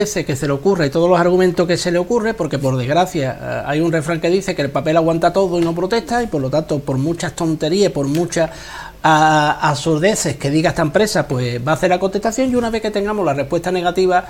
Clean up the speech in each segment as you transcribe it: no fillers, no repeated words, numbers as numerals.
que se le ocurre y todos los argumentos que se le ocurre, porque por desgracia hay un refrán que dice que el papel aguanta todo y no protesta, y por lo tanto por muchas tonterías, por muchas absurdeces que diga esta empresa, pues va a hacer la contestación, y una vez que tengamos la respuesta negativa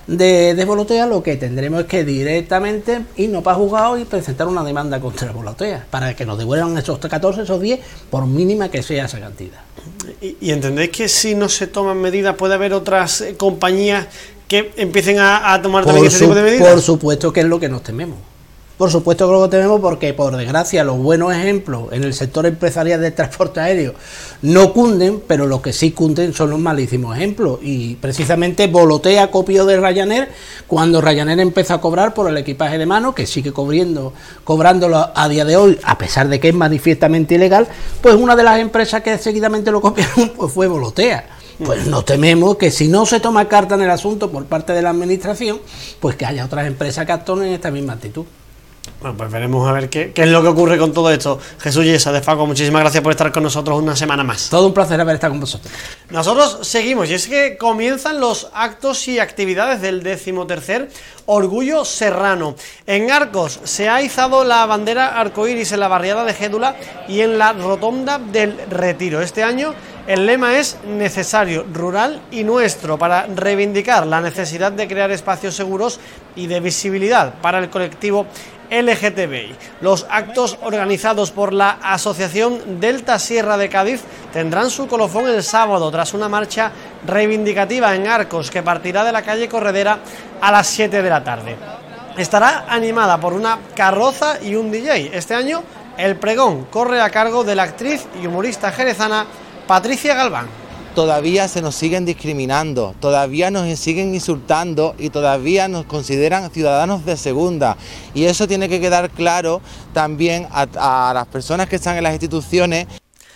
de Volotea, lo que tendremos es que directamente irnos para juzgado y presentar una demanda contra Volotea para que nos devuelvan esos 14, esos 10, por mínima que sea esa cantidad. ¿Y entendéis que si no se toman medidas puede haber otras compañías que empiecen a tomar también ese tipo de medidas? Por supuesto que es lo que nos tememos. Por supuesto que lo tememos, porque por desgracia los buenos ejemplos en el sector empresarial del transporte aéreo no cunden, pero los que sí cunden son los malísimos ejemplos. Y precisamente Volotea copió de Ryanair cuando Ryanair empezó a cobrar por el equipaje de mano, que sigue cobrándolo a día de hoy, a pesar de que es manifiestamente ilegal. Pues una de las empresas que seguidamente lo copiaron pues fue Volotea. Pues nos tememos que si no se toma carta en el asunto por parte de la administración, pues que haya otras empresas que actúen en esta misma actitud. Bueno, pues veremos a ver qué es lo que ocurre con todo esto. Jesús Yesa, de Faco, muchísimas gracias por estar con nosotros una semana más. Todo un placer haber estado con vosotros. Nosotros seguimos, y es que comienzan los actos y actividades del 13º Orgullo Serrano. En Arcos se ha izado la bandera arcoíris en la barriada de Gédula y en la rotonda del Retiro. Este año el lema es necesario, rural y nuestro, para reivindicar la necesidad de crear espacios seguros y de visibilidad para el colectivo LGTBI. Los actos organizados por la Asociación Delta Sierra de Cádiz tendrán su colofón el sábado tras una marcha reivindicativa en Arcos que partirá de la calle Corredera a las 7 de la tarde. Estará animada por una carroza y un DJ. Este año el pregón corre a cargo de la actriz y humorista jerezana Patricia Galván. Todavía se nos siguen discriminando, todavía nos siguen insultando y todavía nos consideran ciudadanos de segunda. Y eso tiene que quedar claro también a las personas que están en las instituciones.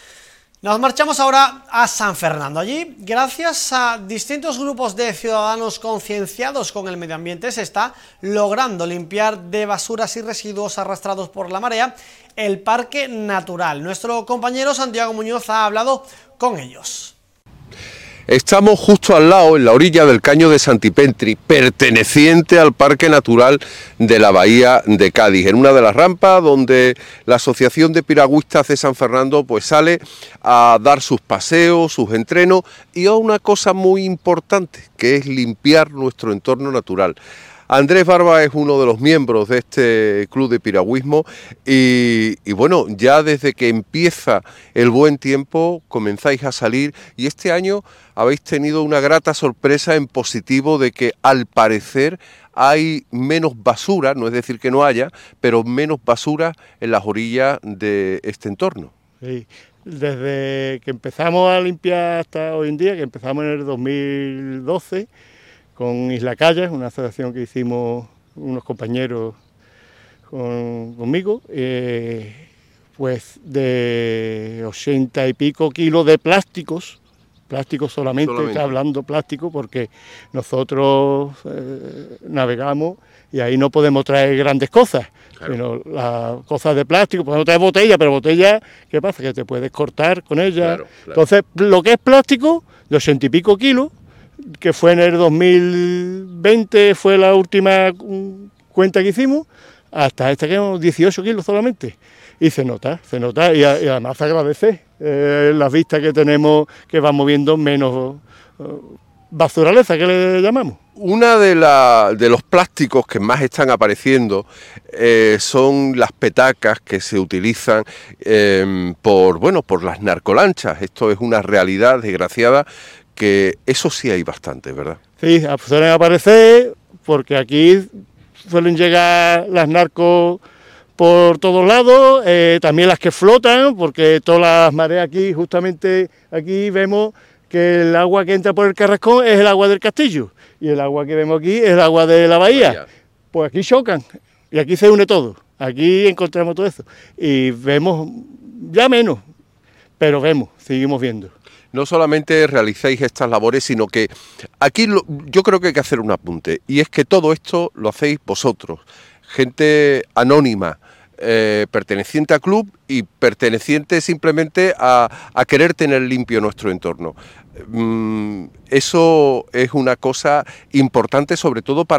Nos marchamos ahora a San Fernando. Allí, gracias a distintos grupos de ciudadanos concienciados con el medio ambiente, se está logrando limpiar de basuras y residuos arrastrados por la marea el Parque Natural. Nuestro compañero Santiago Muñoz ha hablado con ellos. Estamos justo al lado, en la orilla del Caño de Santipetri, perteneciente al Parque Natural de la Bahía de Cádiz, en una de las rampas donde la Asociación de Piragüistas de San Fernando pues sale a dar sus paseos, sus entrenos y a una cosa muy importante, que es limpiar nuestro entorno natural. Andrés Barba es uno de los miembros de este club de piragüismo y bueno, ya desde que empieza el buen tiempo comenzáis a salir y este año habéis tenido una grata sorpresa en positivo de que al parecer hay menos basura, no es decir que no haya, pero menos basura en las orillas de este entorno. Sí, desde que empezamos a limpiar hasta hoy en día, que empezamos en el 2012, con Isla Callas, una asociación que hicimos unos compañeros conmigo, pues de 80 y pico kilos de plásticos solamente, está hablando plástico, porque nosotros navegamos y ahí no podemos traer grandes cosas, claro, sino las cosas de plástico, podemos traer botella, pero botella, ¿qué pasa? Que te puedes cortar con ella. Claro. Entonces, lo que es plástico, de 80 y pico kilos, que fue en el 2020, fue la última cuenta que hicimos, hasta esta que hemos 18 kilos solamente. Y se nota, y además se agradece las vistas que tenemos, que vamos viendo menos basuraleza, que le llamamos. Una de los plásticos que más están apareciendo son las petacas que se utilizan por las narcolanchas. Esto es una realidad desgraciada, que eso sí hay bastante, ¿verdad? Sí, suelen aparecer porque aquí suelen llegar las narcos por todos lados, también las que flotan, porque todas las mareas aquí, justamente aquí vemos que el agua que entra por el Carrascón es el agua del Castillo, y el agua que vemos aquí es el agua de la bahía. Pues aquí chocan, y aquí se une todo, aquí encontramos todo eso, y vemos ya menos, pero seguimos viendo. No solamente realizáis estas labores, sino que aquí yo creo que hay que hacer un apunte, y es que todo esto lo hacéis vosotros, gente anónima, perteneciente a club y perteneciente simplemente a querer tener limpio nuestro entorno. eso es una cosa importante, sobre todo para